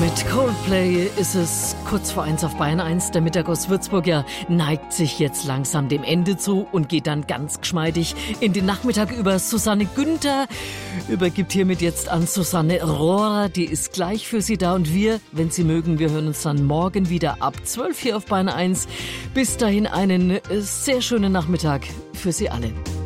Mit Coldplay ist es kurz vor 1 auf Bayern 1. Der Mittag aus Würzburg neigt sich jetzt langsam dem Ende zu und geht dann ganz geschmeidig in den Nachmittag über. Susanne Günther übergibt hiermit jetzt an Susanne Rohrer. Die ist gleich für Sie da und wir, wenn Sie mögen, wir hören uns dann morgen wieder ab 12 hier auf Bayern 1. Bis dahin einen sehr schönen Nachmittag für Sie alle.